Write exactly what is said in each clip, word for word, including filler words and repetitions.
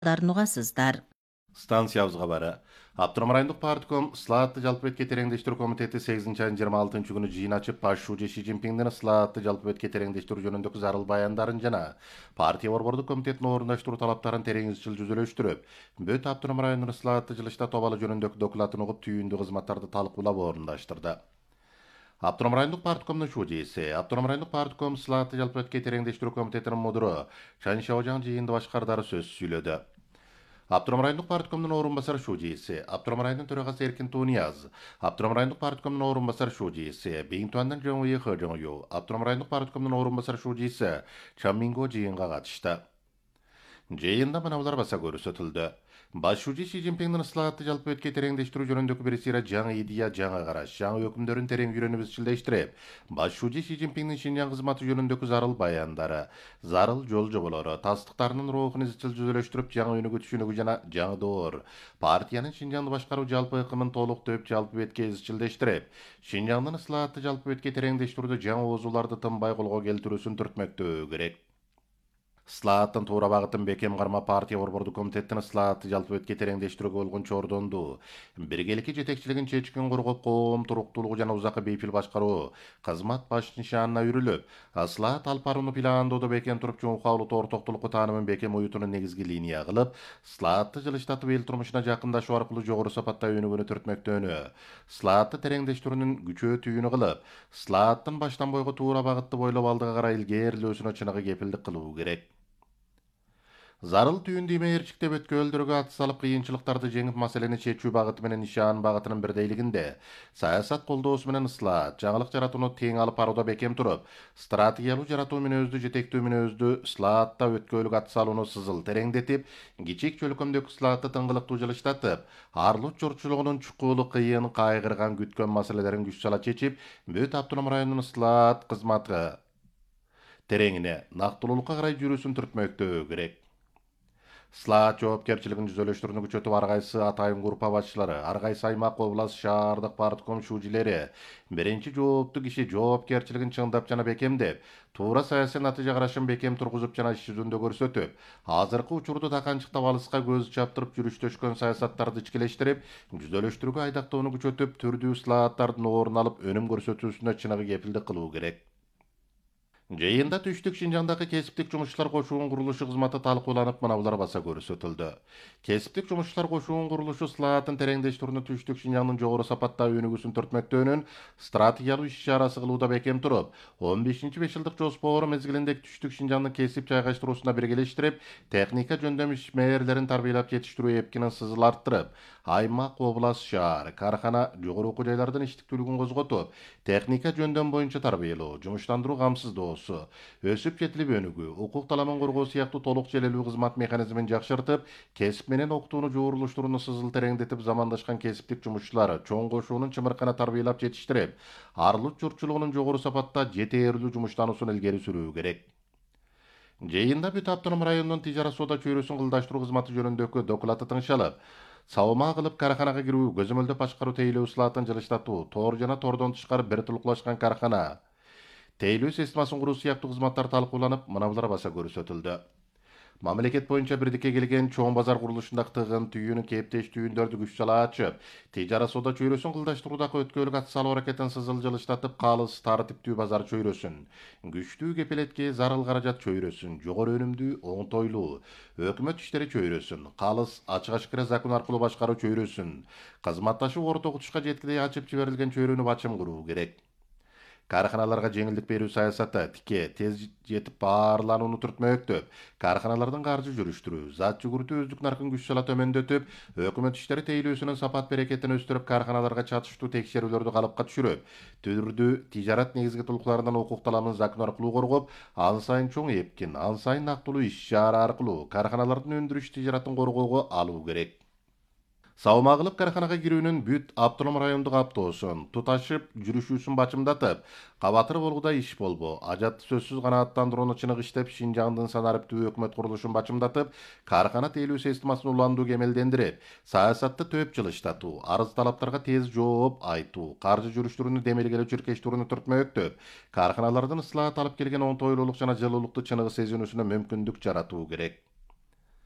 дарын угасыздар. Станциябызга бары. Абдурахман райондук партком Ислаатты жалпы бетке тереңдештирүү комитети сегизинчи айдын жыйырма алтынчы күнү жыйын ачып, башчы Ши Цзиньпиндин Ислаатты жалпы бетке тереңдештирүү жөнүндөгү зарыл баяндарын жана партия борбордук комитетин орундаштыруу талаптарын терең изчил жүзөлөштүрүп, Бөт Абдурахман районунун Ислаатты жылышта тобалы жөнүндөгү докладын угуп, түйүндүү кызматтарды талкуулап орундаштырды. Абдурахман райондук парткомдун шужиси, Абдурахман райондук партком Ислаатты жалпы бетке тереңдештирүү комитетинин мудуру Чан Шаожаң жыйынды башкардары сөз сүйлөдү. Абдурахман райондук парткомдун орун басары шужиси, Абдурахман районунун төрагасы Эркин Тунияз, Абдурахман райондук парткомдун орун басары шужиси, Бейинтуандан Жоңуи Хыжоңю, Абдурахман райондук парткомдун орун басары шужиси Чан Минго жыйынга катышты. Жыйында мыналар баса көрсөтүлдү. Баш шужи Ши Цзиньпиндин Ислаатты жалпы бетке тереңдештирүү жөнүндөгү бир сыйра жаңы идея, жаңы караш, жаңы өкүмдөрүн терең үйрөнүп изчилдештирип, баш шужи Ши Цзиньпиндин Шинжаң кызматы жөнүндөгү зарыл баяндары, зарыл жол жоболору, тастыктарынын рухун изчил жүзөлөштүрүп, жаңы өнүгүү түшүнүгү жана жаңы доор, партиянын Шинжаңды башкаруу жалпы ыкымын толуктоп, жалпы бетке изчилдештирип, Шинжаңдын Ислаатты жалпы бетке тереңдештирүүдө жаңы оозуларды тынбай колго келтирүүсүн түртмөктөө керек. Ислааттын туура багытын бекем карма партия борбордук комитеттин Ислаатты жалпы бетке тереңдештирүүгө болгон чордондуу, биргеликки жетекчилигин чечкин коргоп, коом туруктуулугу жана узакы бейпил башкаруу кызмат баш нишанына үрүлүп, Ислаат алып барууну пландоодо бекем туруп, чоңку улуттук ортоктулукку таанымын бекем уютууну негизги линия кылып, Ислаатты жылыштатып эл турмушуна жакындашуу аркылуу жогору сапатта өнүгүүнү түртмөктөнү, Ислаатты тереңдештирүүнүн күчөөтүүнү кылып, Ислааттын баштан бойго туура багытты бойлоп алдыга карай илгээрилөөсүнө чыныгы кепилдик кылуу керек. Зарыл түйүндүү мээрчиктеп өткөлдөргө аты салып, кыйынчылыктарды жеңип, маселени чечүү багыты менен нишан багытынын бирдейлигинде саясат колдоосу менен Ислаат жаңылык жаратууну тең алып барууда бекем туруп, стратегиялуу жаратуу мүнөздүү, жетектөө мүнөздүү Ислаатта өткөлүк аты салууну сызыл тереңдетип, кичик чөлкөмдөгү Ислаатты тыңгылыктуу жылыштатып, арлык журтчулугунун чукулу, кыйын, кайгырган, күткөн маселелерин күч сала чечип, Бөт Абдурахман районунун Ислаат кызматы тереңине, нактылуулукка карай жүрүүсүн түртмөктөө керек. Ислаат жоопкерчилигин жүзөлөштүрүүнү күчөтүп, ар кайсы атайын группа башчылары, ар кайсы аймак, област, шаардык партком шүүжилери биринчи жооптуу киши жоопкерчилигин чыңдап жана бекемдеп, туура саясий натыйжа карашын бекем тургузуп жана иш жүзүндө көрсөтүп, азыркы учурду таканчыктап, алыска көз чаптырып жүрүштөшкөн саясаттарды ичкилештирип, жүзөлөштүрүүгө айдактоону күчөтүп, түрдүү ислааттардын орун алып, өнүм көрсөтүүсүнө чыныгы кепилдик кылуу керек. Жыйында түштүк Шинжаңдагы кесиптик жумушчулар кошуунун курулушу кызматы талкууланып, мыналар баса көрсөтүлдү. Кесиптик жумушчулар кошуунун курулушу Ислааттын тереңдештирүүнү түштүк Шинжаңдын жогору сапатта өнүгүүсүн түртмөктөөнүн стратегиялуу иш-чарасы кылууда бекем туруп, он бешинчи беш жылдык жоспору мезгилинде түштүк Шинжаңдын кесип жайгаштыруусуна биргелештирип, техника жөндөм ишмерлерин тарбиялап жетиштирүү эпкинин сызыл арттырып, аймак, област, шаар, кархана, жогору окуу жайлардын иштиктүүлүгүн козготуп, техника жөндөм боюнча тарбиялоо, жумуштандыруу камсыздоосу, өсүп жетилип өнүгүү, укук таламын коргоо сыяктуу толук желелүү кызмат механизмин жакшыртып, кесип менен окутууну жуурулуштурууну сызыл тереңдетип, замандашкан кесиптик жумушчулар чоң кошуунун чымыркана тарбиялап жетиштирип, арлык журтчулугунун жогору сапатта жетээрлүү жумуштануусун илгери сүрүү керек. Жыйында Бүт Автоном районунун тижара соода чөйрөсүн кылдаштыруу кызматы жөнүндөгү доклады тыңшалып, сабыма кылып карханага кирүү, көзөмөлдөп башкаруу тейлөө Ислааттын жылыштатуу, тоор жана тоордон тышкары бир тулуклашкан кархана, тейлөө системасын куруу сыяктуу кызматтар талкууланып, мыналар баса көрсөтүлдү. Мамлекет боюнча бирдикке келген чоң базар курулушундагы тыгын түйүүнү кептеш түйүндөрдү күч сала ачып, тижара соода чөйрөсүн кылдаштыруудагы өткөлүк ат салуу аракетин сызыл жылыштатып, калыс тартиптүү базар чөйрөсүн, күчтүү кепилетке зарыл каражат чөйрөсүн, жогору өнүмдүү, оңтойлуу өкмөт иштери чөйрөсүн, калыс ачык ашкыра закон аркылуу башкаруу чөйрөсүн, кызматташуу орто окутушка жеткилей ачып жиберилген чөйрөнү бачым куруу керек. Карханаларга жеңилдик берүү саясаты тике тез жетип баарланууну түртмөктөп, карханалардын каржы жүрүштүрүү, зат жүгүртүү өздүк наркын күч сала төмөндөтүп, өкмөт иштери тейлөөсүнүн сапат берекетин өстүрүп, карханаларга чатыштуу текшерүүлөрдү калыпка түшүрүп, түрдүү тижарат негизги тулуктарынан укук таламын закон аркылуу коргоп, ан сайын чоң эпкин, ан сайын нактылуу иш-чара аркылуу карханалардын өндүрүш тижаратын коргоого алуу керек. Сабыма кылып карханага кирүүнүн Бүт Автоном райондук автоосун туташып жүрүшүүсүн бачымдатып, кабатыр болгудай иш болбо, ажатты сөзсүз канааттандырууну чыныгы иштеп, Шинжаңдын санариптүү өкмөт курулушун бачымдатып, кархана тейлөө системасын уландуу кемелдендирип, саясатты төп жылыштатуу, арыз талаптарга тез жооп айтуу, каржы жүрүштүрүүнү демилгелөө чиркештирүүнү түртмөктөп, карханалардын Ислаат алып келген оңтойлуулук жана жылуулукту чыныгы сезинүүсүнө мүмкүндүк жаратуу керек.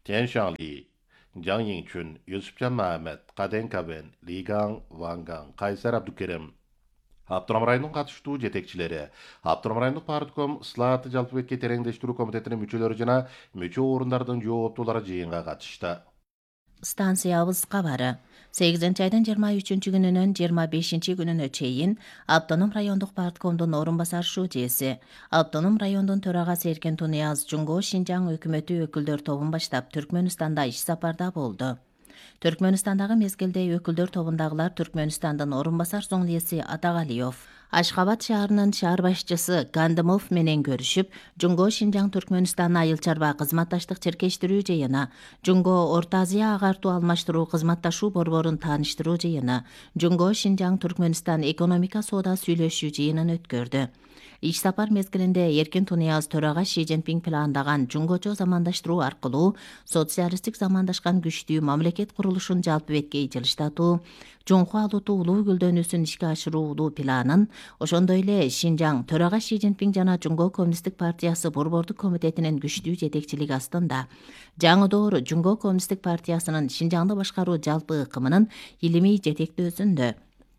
Tian Shangli, Jiang Yingchun, Yusufcan Mehmet, Kaden Kaben, Li Gang, Wang Gang, Kaysar Abdukerim, Abdurrahman Rayonun katıştığı jetekçileri, Abdurrahman Rayonun Partkom Islahatı Jalpıbetke Tereňdeşdirүү Komitetinin müçeleri jana müçe orunlardan jooptulary jyýynga katışdy. Stansiyabız kabары. sekizinci aydan yirmi üçüncü gününün yirmi beşinci gününe çeyin Abdonum rayonduk partkomdun orunbasar şujesi. Abdonum rayondun töragası Erken Tuniyaz Jungo Şinjan hökümeti öküldör tobun başlap Türkmenistanda iş saparda boldu. Türkmenistandağı mezgilde öküldör tobundagılar Türkmenistandan orunbasar soňliyesi Atagaliyev, Aşgabat şaharının şahar başçısı Gandımov menen görüşüp, Jungo Şinjan Türkmenistan ayıl çarba kızmattaşlık çerkeştirүү jayına, Jungo Orta Aziya agartуу almaştırуу kızmattaşуу borborun tanıştırуу jayına, Jungo Şinjan Türkmenistan ekonomika soda süйлöşүү jayının ötkürdü. İş sapar mezgilinde Erkin Tuniyaz töraga Xi Jinping plandagan Jungoço zamandaştırуу arkılуу sotsialistik zamandaşkan güçtүү mamleket kuruluşun jalpı betke ijiliştatуу, Junhua Alutu uluu güldönүүsүn işke aşıruuluu planın, oşoндой эле Şinjan töraga Xi Jinping jana Jungo Kommunistik Partiyası Borborduk Komitetinin güçtүү jetekçiligi astында. Жаңы doğru Jungo Kommunistik Partiyasının Şinjanды başkarуу jalpı ыкымынын ilimi жетектөөсүндө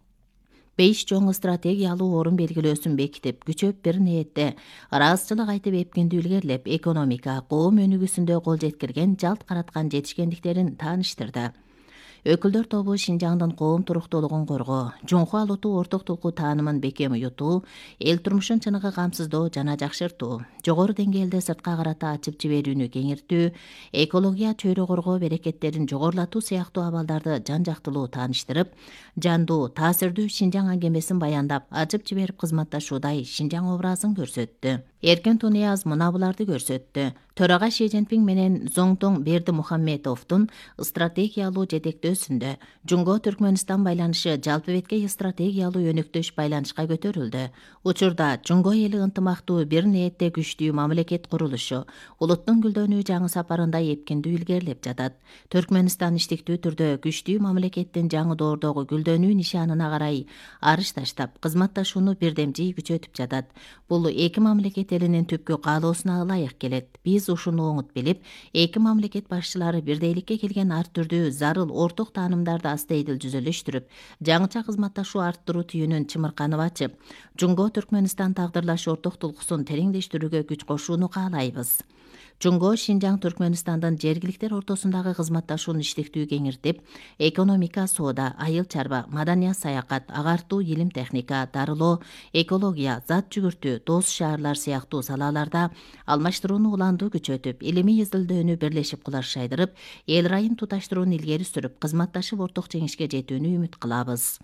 beş жоң стратегиялуу орун белгилөөсүн бекитип, күчөп бир ниетте ыраазычылык айтып эпкенди илгерлеп, экономика, коом өнүгүүсүндө кол жеткирген, жалт караткан жетишкендиктерин тааныштырды. Өкүлдөр тобу Шинжаңдын коом туруктуулугун коргоо, Junhua Alutu орток тулку таанымын бекем уютуу, эл турмушун чыныгы камсыздоо жана жакшыртуу, жогору деңгээлде сыртка карата ачып жиберүүнү кеңиртүү, экология чөйрө коргоо берекеттерин жогорулатуу сыяктуу абалдарды жан жактылуу тааныштырып, жандуу, таасирдүү Шинжаң аңгемесин баяндап, ачып жиберип кызматташуудай Шинжаң образын көрсөттү. Эркен Тунияз мына буларды көрсөттү. Төрага Ши Цзиньпин менен Зоңтоң Бердимухаммедовдун стратегиялуу жетектөөсүндө Jungo Түркмөнстан байланышы жалпы бетке стратегиялуу өнөктөш байланышка көтөрүлдү. Учурда Jungo эли ынтымактуу бир ниетте күчтүү мамлекет курулушу, улуттун гүлдөнүү жаңы сапарында эпкиндүү илгерилеп жатат. Түркмөнстан иштиктүү түрдө күчтүү мамлекеттин жаңы доордогу гүлдөнүү нишанына карай арыш таштап, кызматташууну бирдемжий күчөтүп жатат. Бул эки мамлекет элинин түпкү каалоосуна ылайык келет. Биз ушуну оңут билип, эки мамлекет башчылары бирдейликке келген ар түрдүү зарыл орток таанымдарды астейдил жүзөлүштүрүп, жаңыча кызматташуу арттыруу түйүнүн чымырканып ачып, Jungo Түркмөнстан тагдырлаш орток тулкусун тереңдештирүүгө күч кошууну каалайбыз. Jungo Шинжаң Түркмөнстандын жергиликтер ортосундагы кызматташууну иштиктүү кеңиртип, экономика, соода, айыл чарба, маданият, саякат, агартуу, илим техника, дарылоо, экология, зат жүгүртүү, дос шаарлар сыяктуу салаларда алмаштырууну уландуу күчөтүп, илимий изилдөөнү бирлешип кулашайдырып, эл райын туташтырууну илгери сүрүп, кызматташып орток жеңишке жетүүнү үмүт кылабыз.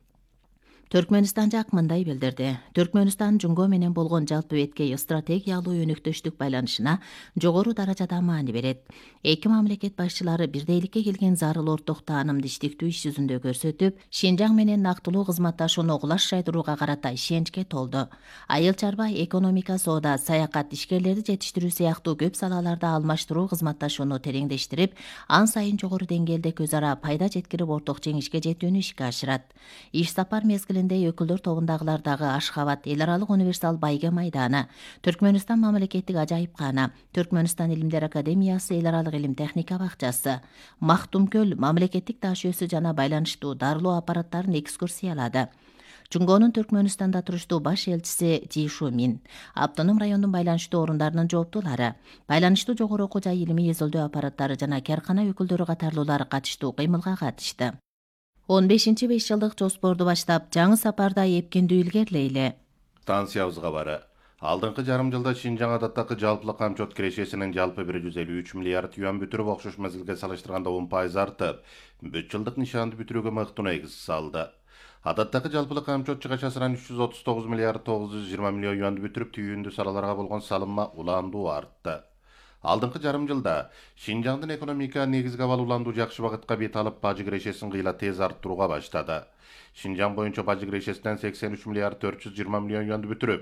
Түркмөнстан жак мындай билдирди. Түркмөнстан Jungo менен болгон жалпы бетке стратегиялуу өнөктөштүк байланышына жогору даражада маани берет. Эки мамлекет башчылары бирдейликке келген зарыл орток таанымды иштиктүү иш жүзүндө көрсөтүп, Шинжаң менен нактылуу кызматташууну кулашайдырууга карата ишеничке толду. Айыл чарба, экономика, соода, саякат, ишкерлерди жетиштирүү сыяктуу көп салаларда алмаштыруу кызматташууну тереңдештирип, ан сайын жогору деңгээлде көз ара пайда жеткирип орток жеңишке жетүүнү ишке ашырат. Иш сапар мезгилинде өкүлдөр тобундагылардагы Ашхабад эл аралык универсал байге майданы, Түркмөнстан мамлекеттик ажайыпкана, Түркмөнстан илимдер академиясы эл аралык илим техника бакчасы, Мактумкөл мамлекеттик таш өсү жана байланыштуу дарылоо аппараттарын экскурсиялады. Jungo'нун Түркмөнстанда туруштуу баш элчиси Жи Шумин, Автоном райондун байланыштуу орундарынын жооптулары, байланыштуу жогору окуу жай илимий изилдөө аппараттары жана каркана өкүлдөрү катарлуулары катыштуу кыймылга катышты. он бешинчи беш жылдык жоспорду баштап, жаңы сапарда эпкиндүү илгерлейли. Станциябызга бары. Алдыңкы жарым жылда Шинжаң адаттагы жалпылык камчот кирешесинин жалпы бир жүз элүү үч миллиард юан бүтүрүп окшош мезгилге салыштырганда он пайыз артып, бүт жылдык нишанды бүтүрүүгө мыкты негиз салды. Адаттагы жалпылык камчот чыгачасынан үч жүз отуз тогуз миллиард тогуз жүз жыйырма миллион юанды бүтүрүп, түйүндүү салаларга болгон салымма уландуу артты. Алдыңкы жарым жылда Шинжаңдын экономика негизги абал уландуу жакшы багытка бет алып, бажы кирешесин кыйла тез арттырууга баштады. Шинжаң боюнча бажы кирешесинен сексен үч миллиард төрт жүз жыйырма миллион юанды бүтүрүп,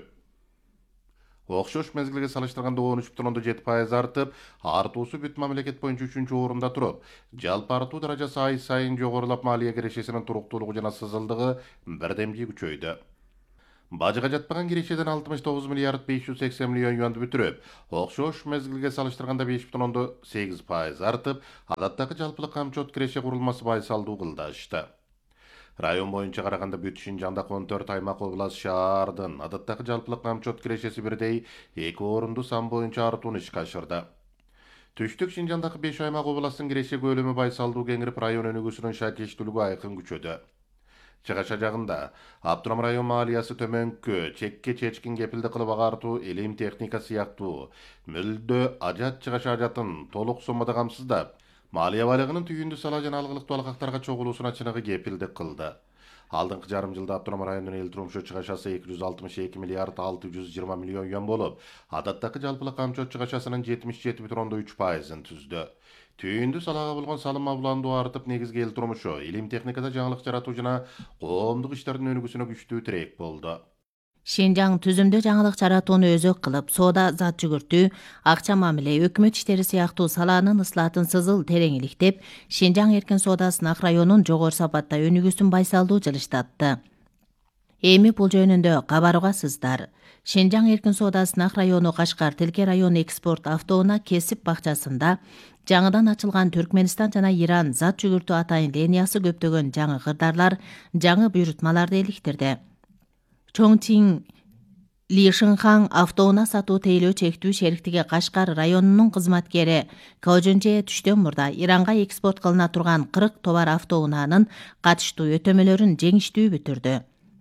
окшош мезгилге салыштырганда он үч бүтүн жети пайыз артып, артуусу бүт мамлекет боюнча үчүнчү орунда туруп, жалпы артуу даражасы ай сайын жогорулап, малия кирешесинин туруктуулугу жана сызылдыгы бирдемжий күчөйдү. Бажыга жатпаган кирешеден алтымыш тогуз миллиард беш жүз сексен миллион юанды бүтүрүп, окшош мезгилге салыштырганда беш бүтүн сегиз пайыз артып, адаттагы жалпылык камчот киреше курулмасы байсалдуу кылдашты. Район боюнча караганда бүт Шинжаңда он төрт аймак облас шаардын адаттагы жалпылык камчот кирешеси бирдей эки орунду сан боюнча артууну ишке ашырды. Түштүк Шинжаңдагы беш аймак областын киреше көлөмү байсалдуу кеңирип, район өнүгүүсүнүн шакештүүлүгү айкын күчөдү. Чыгаша жагында Аптурам район маалиясы төмөнкү, чекке чечкин кепилди кылып агартуу, элим техника сыяктуу мүлдө ажат чыгаша ажатын толук соммада камсыздап, маалия байлыгынын түйүндү сала жана алгылыктуу алкактарга чогулуусуна чыныгы кепилдик кылды. Алдыңкы жарым жылда Аптурам районунун эл турмушу чыгашасы эки жүз алтымыш эки миллиард алты жүз жыйырма миллион юан болуп, адаттагы жалпылык камчот чыгашасынын жетимиш жети бүтүн үч пайызын түздү. Түйүндү салага болгон салым мабландуу артып, негизги эл турмушу, илим техникада жаңылык жаратуу жана коомдук иштардын өнүгүүсүнө күчтүү тирек болду. Шинжаң түзүмдө жаңылык жаратууну өзөк кылып, соода, зат жүгүртүү, акча мамиле, өкмөт иштери сыяктуу салаанын ыслаатын сызыл терең иликтеп, Шинжаң эркин соодасынын ак районун жогору сапатта өнүгүүсүн байсалдуу жылыштатты. Эми бул жөнүндө кабаргасыздар. Шинжаң эркин соодасынын ак району Кашкар Тилке район экспорт автоунаа кесип бакчасында жаңыдан ачылган Түркменистан жана Иран зат жүгүртүү атайын линиясы көптөгөн жаңы кырдаарлар, жаңы буйрутмаларды иликтирди. Чоңтиң Лишинхан автоунаа сатуу тейлөө чектүү шериктиги Кашкар районунун кызматкери Кожунже түштөн мурда Иранга экспорт кылына турган кырк товар автоунаанын катыштуу өтөмөлөрүн жеңиштүү бүтүрдү.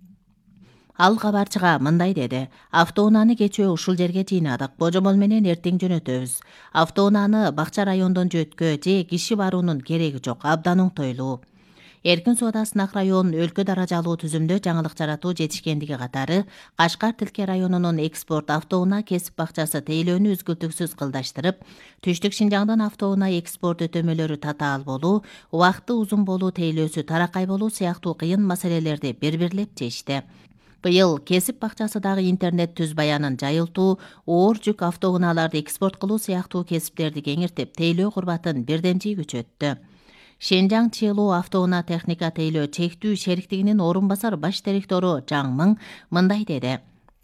Ал кабарчыга мындай деди: автоунааны кечээ ушул жерге жыйнадык, божомол менен эртең жөнөтөбүз. Автоунааны бакча райондон жөөткө же киши баруунун кереги жок, абдан оңтойлуу. Эркин соодасынын ак районун өлкө даражалуу түзүмдө жаңылык жаратуу жетишкендиги катары, Кашкар Тилке районунун экспорт автоунаа кесип бакчасы тейлөөнү үзгүлтүксүз кылдаштырып, Түштүк Шинжаңдан автоунаа экспорт өтөмөлөрү татаал болуу, убакыты узун болуу, тейлөөсү таракай болуу сыяктуу кыйын маселелерди бир-бирлеп чечти. Быйыл кесип бакчасы дагы интернет түз баянын жайылтуу, оор жүк автоунааларды экспорт кылуу сыяктуу кесиптерди кеңиртип, тейлөө курбатын бирдемчий күчөттү. Шинжаң Чилуу автоунаа техника тейлөө чектүү шериктигинин орун басар баш директору Жаң Мың мындай деди: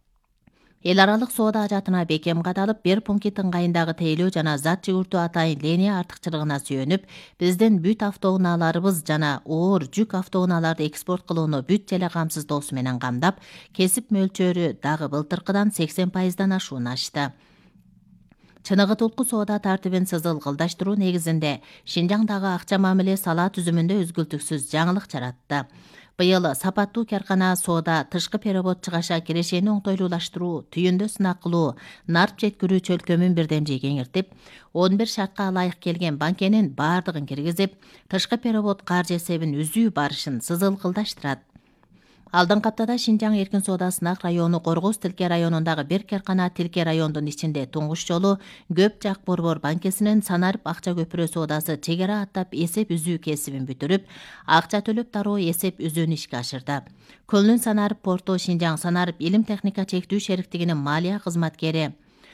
Эл аралык соода ажатына бекем кадалып, бир пункт ыңгайындагы тейлөө жана зат жүгүртүү атайын линия артыкчылыгына сүйөнүп, биздин бүт автоунааларыбыз жана оор жүк автоунааларды экспорт кылууну бүт эле камсыздоосу менен камдап, кесип мөлчөрү дагы былтыркыдан сексен пайыздан ашууну ачты. Чыныгытылкуу соода тартибин сызыл кылдаштыруу негизинде Шинжаңдагы акча мамиле сала түзүмүндө үзгүлтүксүз жаңылык жаратты. Быйыл сапаттуу каркана соода, тышкы перевод чыгаша кирешени оңтойлуулаштыруу, түйүндө сынак кылуу, нарт жеткирүү чөлкөмүн бирдемчий кеңиртип, он бир шартка ылайык келген банкенин баардыгын киргизип, тышкы перевод каржы эсебин үзүү барышын сызыл кылдаштырат. Алдыңкы аптада Шинжаң эркин соодасынын ак району Коргоз Тилке районундагы бир каркана Тилке райондун ичинде туңгуш жолу Көп Жак Борбор банкесинин Санарып акча көпүрө соодасы чегара аттап эсеп үзүү кесибин бүтүрүп, акча төлөп дароо эсеп үзүүнү ишке ашырды. Көлүн Санарып порту Шинжаң Санарып илим техника чектүү шериктигинин малия кызматкери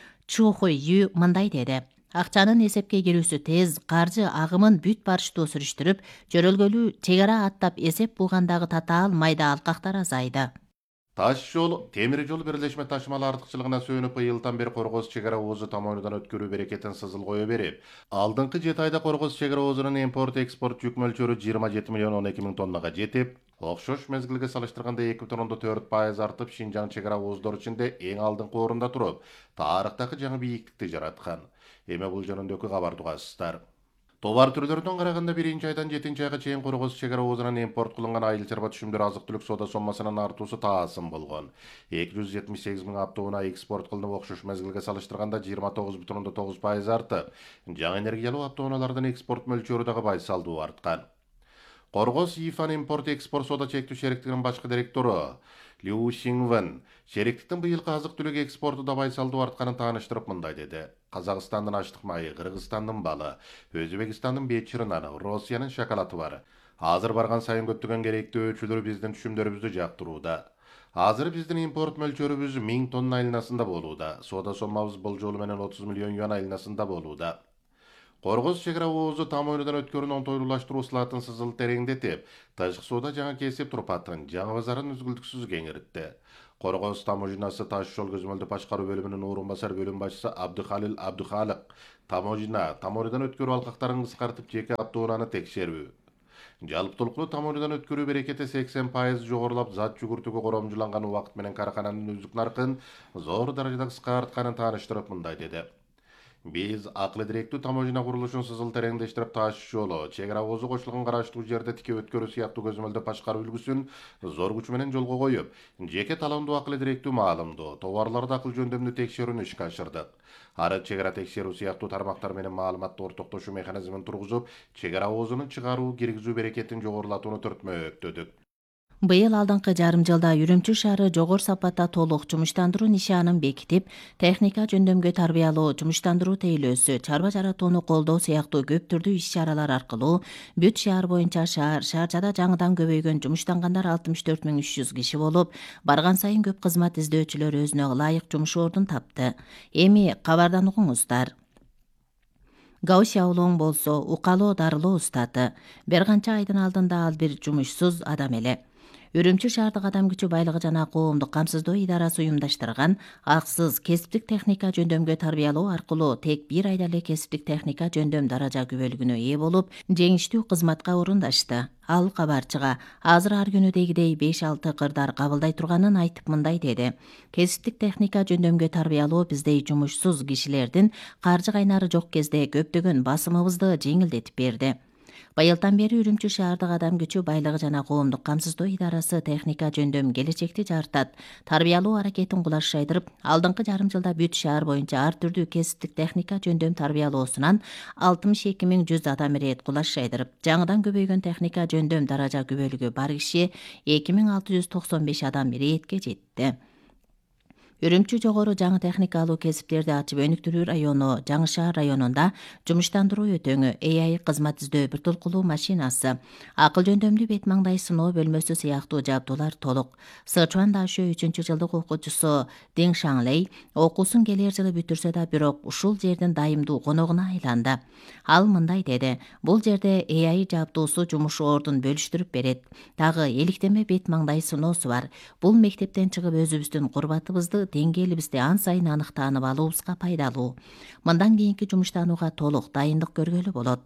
Чухуй Ю мындай деди: акчанын эсепке кирүүсү тез, каржы агымын бүт барыштуу сүрүштүрүп, жөрөлгөлүү чегара аттап эсеп булгандагы татаал майда алкактар азайды. Таш жол, темир жол бирлешме ташымалы артыкчылыгына сүйөнүп, быйылдан бери Коргоз чегара оозу тамоонудан өткөрүү берекетин сызыл кое берип, алдыңкы жети айда Коргоз чегара оозунун импорт-экспорт жүк мөлчөрү жыйырма жети миллион он эки миң тоннага жетип, окшош мезгилге салыштырганда эки бүтүн төрт пайыз артып, Шинжаң чегара ооздор ичинде эң алдыңкы орунда туруп, тарыхтагы жаңы бийиктикти жараткан. Эми бул жөнүндөгү кабарды угасыздар. Товар түрлөрүнөн караганда биринчи айдан жетинчи айга чейин Коргоз чегара оозунан импорт кылынган айыл чарба түшүмдөр азык-түлүк соода соммасынын артуусу таасым болгон. эки жүз жетимиш сегиз миң автоунаа экспорт кылынып, окшош мезгилге салыштырганда жыйырма тогуз бүтүн тогуз пайыз артып, жаңы энергиялуу автоунаалардын экспорт мөлчөрү дагы байсалдуу арткан. Коргоз ИФАн импорт-экспорт соода чектүү шериктигинин башкы директору Лю Шинвен шериктиктин быйылкы азык-түлүк экспорту да байсалдуу артканын тааныштырып мындай деди: Казакстандын аштык майы, Кыргызстандын балы, Өзбекстандын бет чырынаны, Россиянын шоколаты бар. Азыр барган сайын көптөгөн керектүү өчүлөр биздин түшүмдөрүбүздү жактырууда. Азыр биздин импорт мөлчөрүбүз миң тонна айланасында болууда. Соода соммабыз бул жолу менен отуз миллион юан айланасында болууда. Коргоз чегара оозу тамоонудан өткөрүүнү оңтойлуулаштыруу ысылатын сызыл тереңдетип, тышкы соода жаңы кесип турпатын, жаңы базарын үзгүлтүксүз кеңиртти. Qorgoz Tamojinасы Taş Jol Көзмөлдү башкаруу бөлүмүнүн орун басар бөлүм башчысы Абдыхалил Абдыхалык Таможина Таморидан өткөрүү алкактарын кыскартып жеке автоунааны текшерүү. Жалптылыктуу таморидан өткөрүү берекети сексен пайыз жогорулап, зат жүгүртүүгө коромжуланган убакыт менен каракананын өздүк наркын зор даражада кыскартканын тааныштырып мындай деди. Биз акылы директүү таможина курулушун сызыл тереңдештирип, таш жолу, чек ара озу кошулган караштуу жерде тике өткөрүү сыяктуу көзөмөлдө башкаруу үлгүсүн зор күч менен жолго коюп, жеке талондуу акылы директүү маалымдоо, товарларды акыл жөндөмдүү текшерүүнү ишке ашырдык. Ары чек ара текшерүү сыяктуу тармактар менен маалыматты ортоктошуу механизмин тургузуп, чек ара озунун чыгаруу, киргизүү берекетин жогорулатууну төртмөктөдүк. Быйыл алдыңкы жарым жылда Үрүмчү шаары жогору сапатта толук жумуштандыруу нишанын бекитип, техника жөндөмгө тарбиялоо, жумуштандыруу тейлөөсү, чарба жаратууну колдоо сыяктуу көп түрдүү иш-чаралар аркылуу бүт шаар боюнча шаар шаарчада жаңыдан көбөйгөн жумуштангандар алтымыш төрт миң үч жүз киши болуп, барган сайын көп кызмат издөөчүлөр өзүнө ылайык жумуш ордун тапты. Эми кабардан угуңуздар. Гаусяулоң болсо укалоо дарылоо устаты. Бир канча айдын алдында ал бир жумушсуз адам эле. Үрүмчү шаардык адам күчү байлыгы жана коомдук камсыздоо идарасы уюмдаштырган аксыз кесиптик техника жөндөмгө тарбиялоо аркылуу тек бир айда эле кесиптик техника жөндөм даража күбөлүгүнө ээ болуп, жеңиштүү кызматка орундашты. Ал кабарчыга азыр ар күнүдегидей беш алты кырдар кабылдай турганын айтып мындай деди. Кесиптик техника жөндөмгө тарбиялоо биздей жумушсуз кишилердин каржы кайнары жок кезде көптөгөн басымыбызды жеңилдетип берди. Быйылдан бери Үрүмчү шаардык адам күчү байлыгы жана коомдук камсыздоо идарасы техника жөндөм келечекти жартат. Тарбиялоо аракетин кулаш жайдырып, алдыңкы жарым жылда бүт шаар боюнча ар түрдүү кесиптик техника жөндөм тарбиялоосунан алтымыш эки миң жүз адам ирет кулаш жайдырып, жаңыдан көбөйгөн техника жөндөм даража күбөлүгү бар киши эки миң алты жүз токсон беш адам иретке жетти. Үрүмчү жогору жаңы техникалуу кесиптерди ачып өнүктүрүү району Жаңы шаар районунда жумуштандыруу өтөңү, A I кызмат издөө бир толкулуу машинасы, акыл жөндөмдүү бет маңдай сыноо бөлмөсү сыяктуу жабдуулар толук. Сычуан Дашө үчүнчү жылдык окуучусу Дин Шаңлей окуусун келер жылы бүтүрсө да, бирок ушул жердин дайымдуу коногуна айланды. Ал мындай деди: бул жерде A I жабдуусу жумуш ордун бөлүштүрүп берет. Дагы эликтеме бет маңдай сыноосу бар. Бул мектептен чыгып өзүбүздүн курбатыбызды, деңгээлибизди ан сайын анык таанып алуубузга пайдалуу. Мындан кийинки жумуштанууга толук дайындык көргөлү болот.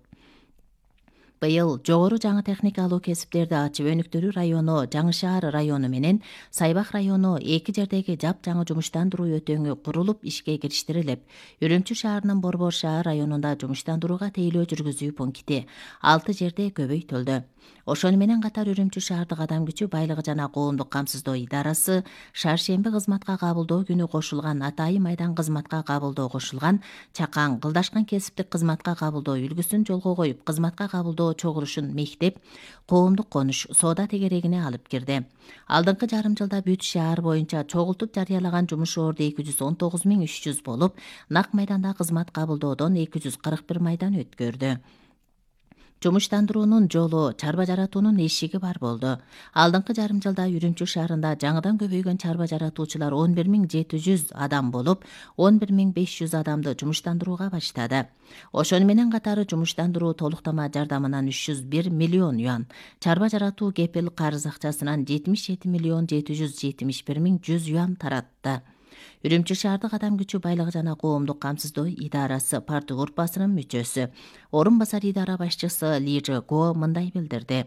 Быйыл жогору жаңы техникалуу кесиптерди ачып өнүктүрүү району Жаңы шаар району менен Сайбак району эки жердеги жапжаңы жумуштандыруу өтөңү курулуп ишке кириштирилип, Үрүмчү шаарынын Борбор шаар районунда жумуштандырууга тейлөө жүргүзүү пункти алты жерде көбөйтүлдү. Ошону менен катар Үрүмчү шаардык адам күчү байлыгы жана коомдук камсыздоо идарасы шаршемби кызматка кабылдоо күнү кошулган, атайын майдан кызматка кабылдоо кошулган, чакан кылдашкан кесиптик кызматка кабылдоо үлгүсүн жолго коюп, кызматка кабылдоо чогулушун мектеп, коомдук конуш, соода тегерегине алып кирди. Алдыңкы жарым жылда бүт шаар боюнча чогултуп жарыялаган жумуш орду эки жүз он тогуз миң үч жүз болуп, нак майданда кызмат кабылдоодон эки жүз кырк бир майдан өткөрдү. Жумуштандыруунун жолу, чарба жаратуунун эшиги бар болду. Алдыңкы жарым жылда Үрүмчү шаарында жаңыдан көбөйгөн чарба жаратуучулар он бир миң жети жүз адам болуп, он бир миң беш жүз адамды жумуштандырууга баштады. Ошону менен катары жумуштандыруу толуктама жардамынан үч жүз бир миллион юан, чарба жаратуу кепил карыз акчасынан жетимиш жети миллион жети жүз жетимиш бир миң жүз юан таратты. Үрүмчү шаардык адам күчү байлыгы жана коомдук камсыздоо идарасы парты группасынын мүчөсү, орун басар идара башчысы Ли Жэ Го мындай билдирди.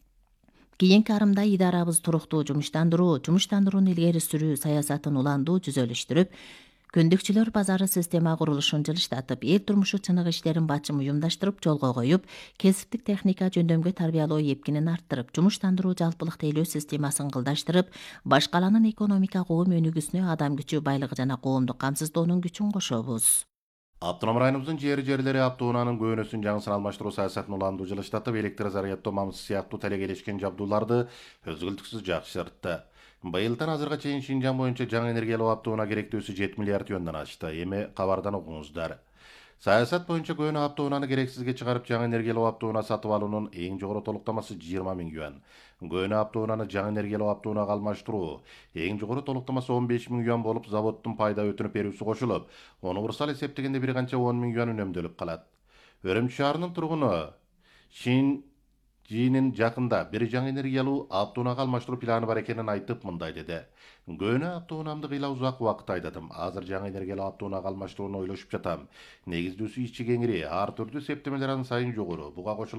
Кийинки арымда идарабыз туруктуу жумуштандыруу, жумуштандырууну илгери сүрүү саясатын уландуу жүзөлүштүрүп, көндүкчүлөр базары система курулушун жылыштатып, эл турмушу чыныгы иштерин бачым уюмдаштырып жолго коюп, кесиптик техника жөндөмгө тарбиялоо эпкинин арттырып, жумуштандыруу жалпылык тейлөө системасын кылдаштырып, баш калаанын экономика коом өнүгүүсүнө адам күчү, байлыгы жана коомдук камсыздоонун күчүн кошобуз. Автоном районубуздун жери жерлери автоунаанын көбүнөсүн жаңысын алмаштыруу саясатын уландуу жылыштатып, электр заряддоо мамысы сыяктуу талегелешкен жабдууларды өзгөлтүксүз жакшыртты. Быйылдан азырга чейин Шинжаң боюнча жаңы энергиялуу автоунаа керектөөсү жети миллиард юандан ашты. Эми кабардан угуңуздар. Саясат боюнча көөнү автоунааны керексизге чыгарып, жаңы энергиялуу автоунаа сатып алуунун эң жогору толуктамасы жыйырма миң юан. Көөнү автоунааны жаңы энергиялуу автоунаага алмаштыруу эң жогору толуктамасы он беш миң юан болуп, заводдун пайда өтүнүп берүүсү кошулуп, универсал эсептегенде бир канча он миң юан үнөмдөлүп калат. Үрүмчү шаарынын тургуну Шин жыйынын жакында бир жаңы энергиялуу автоунаага алмаштыруу планы бар экенин айтып мындай деди. Көөнө автоунаамды кыйла узак убакыт айдадым. Азыр жаңы энергиялуу автоунаага алмаштырууну ойлошуп жатам. Негиздүүсү ичи кеңири, ар түрдүү септемелер ан сайын жогору. Буга кошулуп